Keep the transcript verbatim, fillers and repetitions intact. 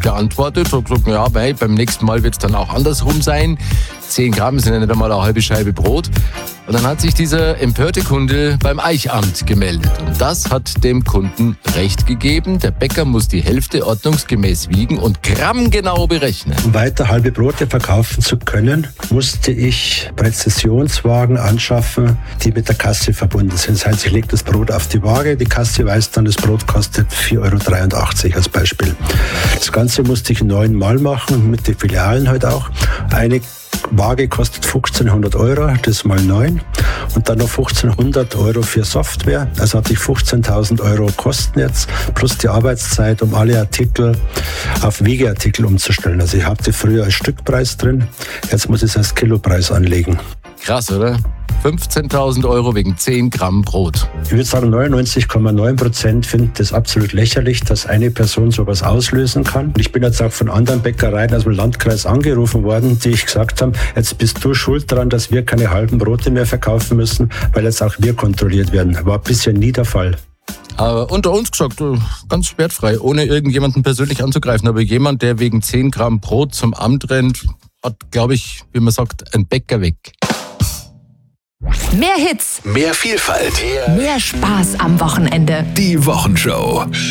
geantwortet und gesagt, ja, weil beim nächsten Mal wird es dann auch andersrum sein. zehn Gramm sind ja nicht einmal eine halbe Scheibe Brot. Und dann hat sich dieser empörte Kunde beim Eichamt gemeldet. Und das hat dem Kunden recht gegeben. Der Bäcker muss die Hälfte ordnungsgemäß wiegen und grammgenau berechnen. Um weiter halbe Brote verkaufen zu können, musste ich Präzisionswagen anschaffen, die mit der Kasse verbunden sind. Das heißt, ich lege das Brot auf die Waage, die Kasse weiß dann, das Brot kostet vier Euro dreiundachtzig als Beispiel. Das Ganze musste ich neunmal machen, mit den Filialen halt auch. Eine Waage kostet fünfzehnhundert Euro, das mal neun. Und dann noch fünfzehnhundert Euro für Software. Also hatte ich fünfzehntausend Euro Kosten jetzt, plus die Arbeitszeit, um alle Artikel auf Wiegeartikel umzustellen. Also ich hatte früher als Stückpreis drin, jetzt muss ich es als Kilopreis anlegen. Krass, oder? fünfzehntausend Euro wegen zehn Gramm Brot. Ich würde sagen, neunundneunzig Komma neun Prozent finden das absolut lächerlich, dass eine Person sowas auslösen kann. Und ich bin jetzt auch von anderen Bäckereien aus dem Landkreis angerufen worden, die ich gesagt haben, jetzt bist du schuld daran, dass wir keine halben Brote mehr verkaufen müssen, weil jetzt auch wir kontrolliert werden. War bisher nie der Fall. Aber unter uns gesagt, ganz wertfrei, ohne irgendjemanden persönlich anzugreifen. Aber jemand, der wegen zehn Gramm Brot zum Amt rennt, hat, glaube ich, wie man sagt, einen Bäcker weg. Mehr Hits, Mehr Vielfalt. mehr Spaß am Wochenende. Die Wochenshow.